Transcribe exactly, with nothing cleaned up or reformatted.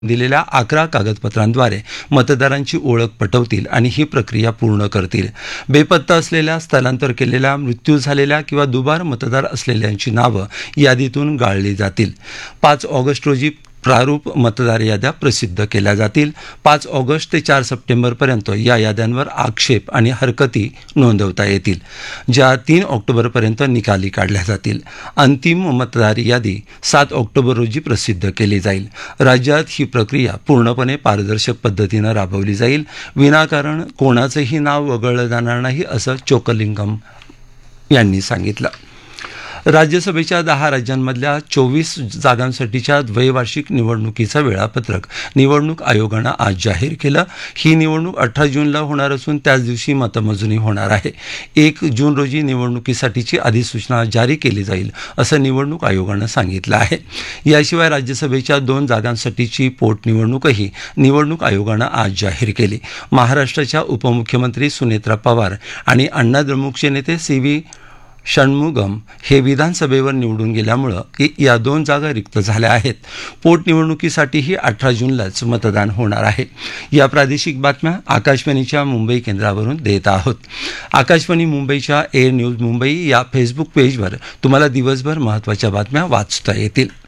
दिलेल्या अकरा कागदपत्रांद्वारे मतदारांची ओळख पटवतील आणि ही प्रक्रिया पूर्ण करतील. बेपत्ता असलेल्या, स्थलांतर केलेल्या, मृत्यू झालेल्या किंवा दुबार मतदार असलेल्यांची नावं यादीतून गाळली जातील. पाच ऑगस्ट रोजी प्रारूप मतदार याद्या प्रसिद्ध केल्या जातील. पाच ऑगस्ट ते चार सप्टेंबरपर्यंत या याद्यांवर आक्षेप आणि हरकती नोंदवता येतील, ज्या तीन ऑक्टोबरपर्यंत निकाली काढल्या जातील. अंतिम मतदार यादी सात ऑक्टोबर रोजी प्रसिद्ध केली जाईल. राज्यात ही प्रक्रिया पूर्णपणे पारदर्शक पद्धतीनं राबवली जाईल. विनाकारण कोणाचंही नाव वगळलं जाणार नाही, असं चोक्कलिंगम यांनी सांगितलं. राज्यसभेच्या दहा राज्यांमधल्या चोवीस जागांसाठीच्या द्वैवार्षिक निवडणुकीचं वेळापत्रक निवडणूक आयोगानं आज जाहीर केलं. ही निवडणूक अठरा जूनला होणार असून त्याच दिवशी मतमोजणी होणार आहे. एक जून रोजी निवडणुकीसाठीची अधिसूचना जारी केली जाईल, असं निवडणूक आयोगानं सांगितलं आहे. याशिवाय राज्यसभेच्या दोन जागांसाठीची पोटनिवडणूकही निवडणूक आयोगानं आज जाहीर केली. महाराष्ट्राच्या उपमुख्यमंत्री सुनेत्रा पवार आणि अण्णाद्रमुकचे नेते सी व्ही षण्मुगम हे विधानसभेवर निवडून गेल्यामुळं या दोन जागा रिक्त झाल्या आहेत. पोटनिवडणुकीसाठीही अठरा जूनलाच मतदान होणार आहे. या प्रादेशिक बातम्या आकाशवाणीच्या मुंबई केंद्रावरून देत आहोत. आकाशवाणी मुंबईच्या एअर न्यूज मुंबई या फेसबुक पेजवर तुम्हाला दिवसभर महत्त्वाच्या बातम्या वाचता येतील.